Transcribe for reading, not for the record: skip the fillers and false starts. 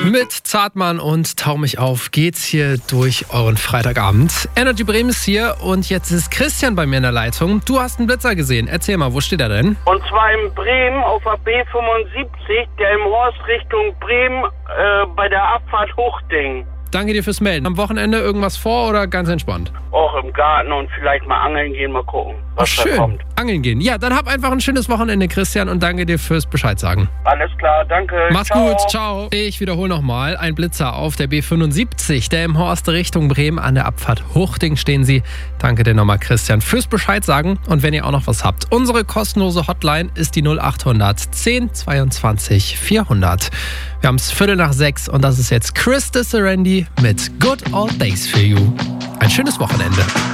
Mit Zartmann und Tau mich auf geht's hier durch euren Freitagabend. Energy Bremen ist hier und jetzt ist Christian bei mir in der Leitung. Du hast einen Blitzer gesehen. Erzähl mal, wo steht er denn? Und zwar in Bremen auf der B75, der im Horst Richtung Bremen bei der Abfahrt Huchting. Danke dir fürs Melden. Am Wochenende irgendwas vor oder ganz entspannt? Auch im Garten und vielleicht mal angeln gehen, mal gucken, was da schön. kommt. Angeln gehen. Ja, dann hab einfach ein schönes Wochenende, Christian, und danke dir fürs Bescheid sagen. Alles klar, danke. Mach's Ciao. gut, ciao. Ich wiederhole nochmal. Ein Blitzer auf der B75, der im Horst Richtung Bremen an der Abfahrt Huchting stehen Sie. Danke dir nochmal, Christian, fürs Bescheid sagen. Und wenn ihr auch noch was habt, unsere kostenlose Hotline ist die 0800 10 22 400. Wir haben es 5:45 und das ist jetzt Chris Disserendi mit Good Old Days for You. Ein schönes Wochenende.